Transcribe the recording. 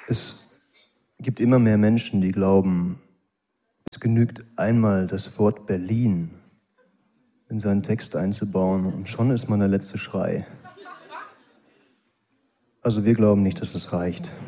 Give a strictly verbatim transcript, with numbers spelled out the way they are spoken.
Es gibt immer mehr Menschen, die glauben, es genügt einmal das Wort Berlin in seinen Text einzubauen und schon ist man der letzte Schrei. Also wir glauben nicht, dass es reicht.